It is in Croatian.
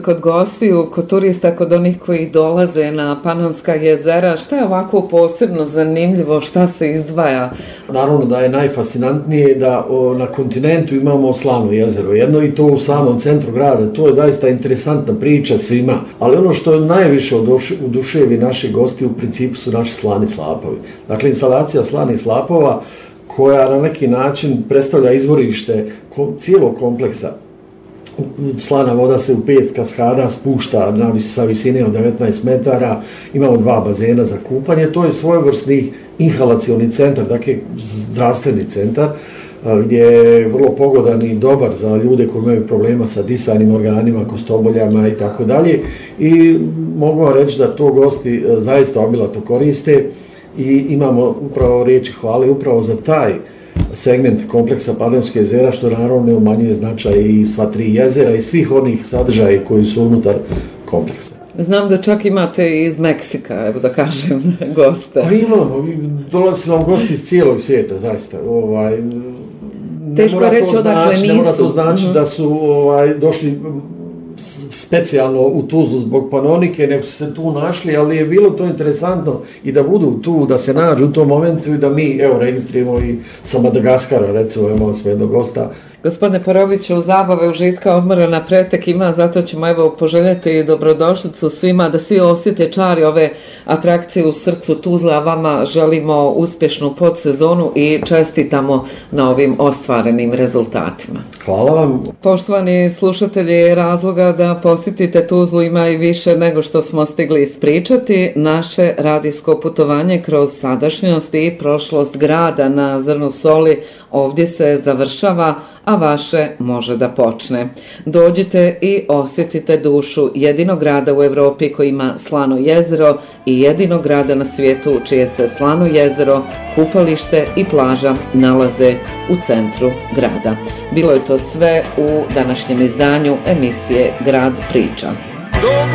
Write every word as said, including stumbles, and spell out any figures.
kod gostiju, kod turista, kod onih koji dolaze na Panonska jezera, šta je ovako posebno zanimljivo, šta se izdvaja? Naravno da je najfascinantnije da o, na kontinentu imamo Slano jezero, jedno i to u samom centru grada. To je zaista interesantna priča svima, ali ono što je najviše oduševi naši gosti u principu su naši slani slapovi. Dakle, instalacija slanih slapova koja na neki način predstavlja izvorište cijelog kompleksa. Slana voda se u pet kaskada spušta na, sa visine od devetnaest metara, imamo dva bazena za kupanje, to je svojevrsni inhalacioni centar, dakle zdravstveni centar, gdje je vrlo pogodan i dobar za ljude koji imaju problema sa disajnim organima, kostoboljama i tako dalje. I mogu vam reći da to gosti zaista obilato koriste i imamo upravo riječi hvale upravo za taj segment kompleksa Panonske jezera, što naravno ne umanjuje značaj i sva tri jezera i svih onih sadržaja koji su unutar kompleksa. Znam da čak imate iz Meksika, evo da kažem, goste. Pa imamo, dolazi nam gosti iz cijelog svijeta, zaista. Ovaj, Teško je reći odakle nisu. Ne mora to znači mm-hmm. da su ovaj, došli specijalno u Tuzlu zbog Panonike, nego su se tu našli, ali je bilo to interesantno i da budu tu, da se nađu u tom momentu i da mi, evo, registriramo i sa Madagaskara, recimo, imamo smo jednog gosta. Gospodine Poroviću, zabave, užitka, odmora na pretek ima, zato ćemo evo poželjeti dobrodošlicu svima, da svi osjete čari ove atrakcije u srcu Tuzla, a vama želimo uspješnu podsezonu i čestitamo na ovim ostvarenim rezultatima. Hvala vam. Poštovani slušatelji, razloga da posjetite Tuzlu ima i više nego što smo stigli ispričati. Naše radijsko putovanje kroz sadašnjost i prošlost grada na zrnu soli ovdje se završava, a vaše može da počne. Dođite i osjetite dušu jedinog grada u Evropi koji ima slano jezero i jedinog grada na svijetu čije se slano jezero, kupalište i plaža nalaze u centru grada. Bilo je to sve u današnjem izdanju emisije Grad priča.